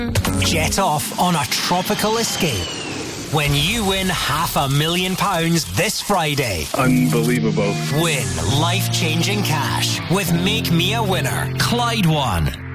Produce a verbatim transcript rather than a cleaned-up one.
Jet off on a tropical escape when you win half a million pounds this Friday. Unbelievable. Win life-changing cash with Make Me a Winner. Clyde One.